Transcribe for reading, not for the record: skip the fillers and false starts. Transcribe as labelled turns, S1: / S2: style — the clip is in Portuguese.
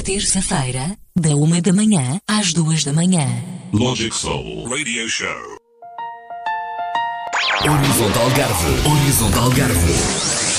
S1: terça-feira, da 1 da manhã às 2 da manhã.
S2: Logic Soul Radio Show.
S3: Horizontal Algarve.